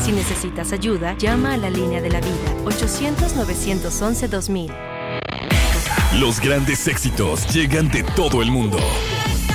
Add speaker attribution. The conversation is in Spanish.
Speaker 1: Si necesitas ayuda, llama a la línea de la vida, 800-911-2000.
Speaker 2: Los grandes éxitos llegan de todo el mundo.